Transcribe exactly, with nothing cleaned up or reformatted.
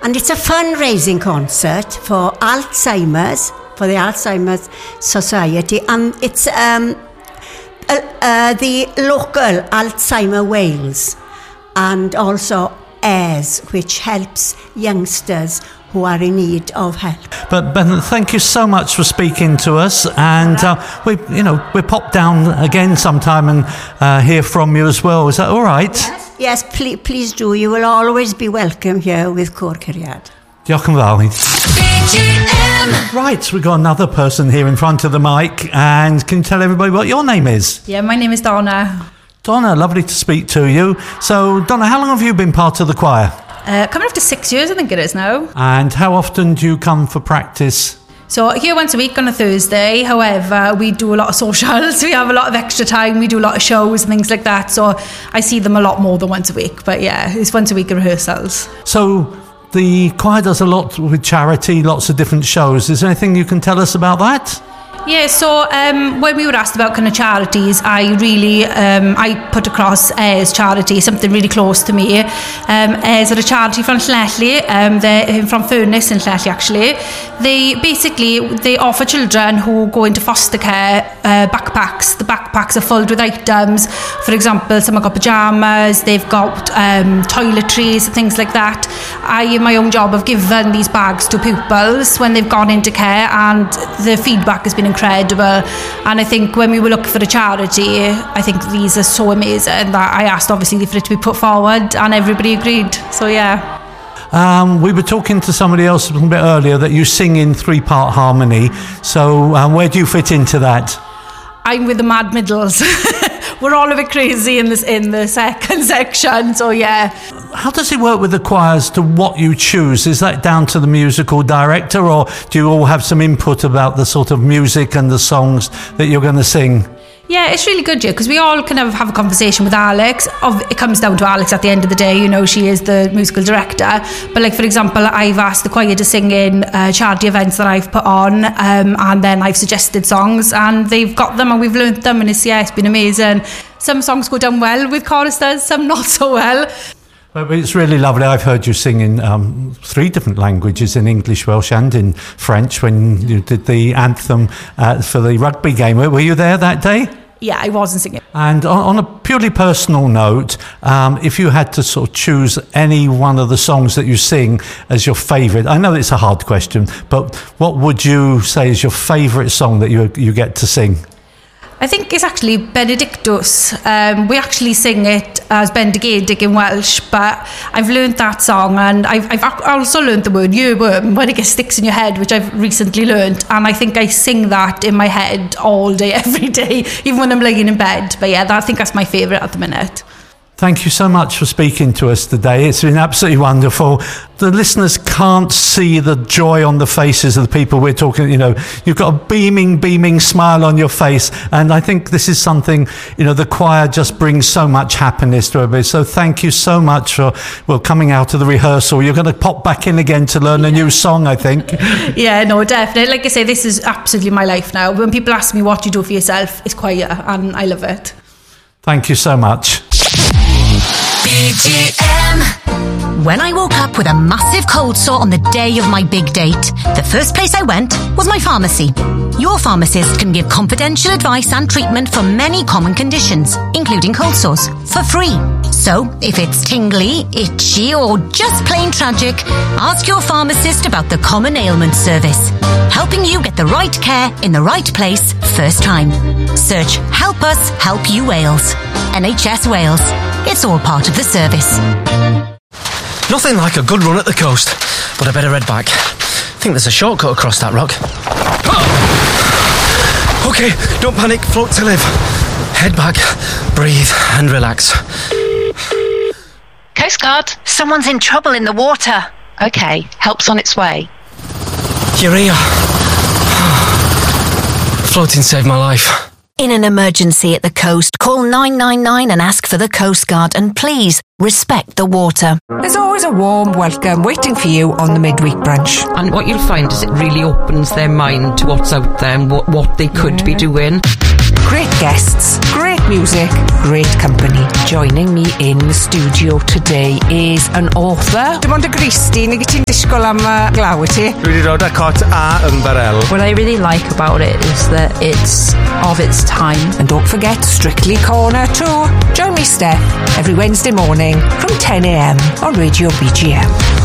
And it's a fundraising concert for Alzheimer's, for the Alzheimer's Society. And it's um, uh, uh, the local Alzheimer Wales and also AIRS, which helps youngsters who are in need of help. But Ben, thank you so much for speaking to us, and uh, we, you know, we pop down again sometime and uh, hear from you as well. Is that all right? Yes, yes, please, please do. You will always be welcome here with Côr Cariad. Diolch yn fawr. Right, we've got another person here in front of the mic, and can you tell everybody what your name is? Yeah, my name is Donna. Donna, lovely to speak to you. So, Donna, how long have you been part of the choir? Uh, coming up to six years, I think it is now. And how often do you come for practice? So here once a week on a Thursday. However, we do a lot of socials. We have a lot of extra time. We do a lot of shows and things like that. So I see them a lot more than once a week. But yeah, it's once a week in rehearsals. So the choir does a lot with charity, lots of different shows. Is there anything you can tell us about that? Yeah, so um, when we were asked about kind of charities, I really, um, I put across AIRS charity, something really close to me. Um, AIRS are a charity from Llelli, um, they're from Furness in Llelli actually. They basically, they offer children who go into foster care uh, backpacks. The backpacks are filled with items. For example, some have got pyjamas, they've got um, toiletries, things like that. I, in my own job, have given these bags to pupils when they've gone into care, and the feedback has been incredible. And I think when we were looking for a charity, I think these are so amazing that I asked obviously for it to be put forward, and everybody agreed. So yeah. Um, we were talking to somebody else a little bit earlier that you sing in three-part harmony. So um, where do you fit into that? I'm with the Mad Middles. We're all a bit crazy in this in the second section, so yeah. How does it work with the choir as to what you choose? Is that down to the musical director, or do you all have some input about the sort of music and the songs that you're going to sing? Yeah, it's really good, yeah, because we all kind of have a conversation with Alex. It comes down to Alex at the end of the day, you know, she is the musical director. But like, for example, I've asked the choir to sing in uh, charity events that I've put on, um, and then I've suggested songs, and they've got them and we've learnt them, and it's, yeah, it's been amazing. Some songs go down well with choristers, some not so well. But it's really lovely. I've heard you sing in um, three different languages, in English, Welsh and in French, when you did the anthem uh, for the rugby game. Were you there that day? Yeah, I wasn't singing. And on, on a purely personal note, um, if you had to sort of choose any one of the songs that you sing as your favourite, I know it's a hard question, but what would you say is your favourite song that you you get to sing? I think it's actually Benedictus. Um, we actually sing it as Bendigedig in Welsh, but I've learned that song, and I've, I've also learned the word earworm when it gets sticks in your head, which I've recently learned, and I think I sing that in my head all day, every day, even when I'm laying in bed. But yeah, that, I think that's my favourite at the minute. Thank you so much for speaking to us today. It's been absolutely wonderful. The listeners can't see the joy on the faces of the people we're talking, you know, you've got a beaming, beaming smile on your face. And I think this is something, you know, the choir just brings so much happiness to everybody. So thank you so much for, well, coming out of the rehearsal. You're going to pop back in again to learn a new song, I think. Yeah, no, definitely. Like I say, this is absolutely my life now. When people ask me what you do for yourself, it's choir, and I love it. Thank you so much. B G M. When I woke up with a massive cold sore on the day of my big date, the first place I went was my pharmacy. Your pharmacist can give confidential advice and treatment for many common conditions, including cold sores, for free. So, if it's tingly, itchy, or just plain tragic, ask your pharmacist about the Common Ailment Service, helping you get the right care in the right place first time. Search Help Us Help You Wales. N H S Wales. It's all part of the service. Nothing like a good run at the coast, but I better head back. I think there's a shortcut across that rock. Oh! Okay, don't panic, float to live. Head back, breathe and relax. Coast Guard. Someone's in trouble in the water. Okay, help's on its way. You're here. Floating saved my life. In an emergency at the coast, call nine nine nine and ask for the Coast Guard, and please respect the water. There's always a warm welcome waiting for you on the midweek brunch. And what you'll find is it really opens their mind to what's out there and what, what they could yeah. be doing. Great guests, great music, great company. Joining me in the studio today is an author. Dim ond y Gristi, neu gyda'n disgwyl am y glaw i ti? Dwi wedi dod â cot a ymbarel. What I really like about it is that it's of its time. And don't forget Strictly Corner too. Join me, Steph, every Wednesday morning from ten a m on Radio B G M.